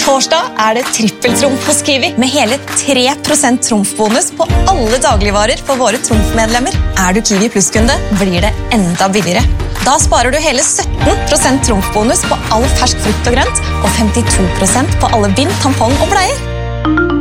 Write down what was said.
Torsdag det trippeltrumf hos Kiwi, med hele 3% trumfbonus på alle dagligvarer for våre trumfmedlemmer. Du Kiwi Plus-kunde, blir det enda billigere. Da sparer du hele 17% trumfbonus på all fersk frukt og grønt, og 52% på alle bind, tampong og bleier.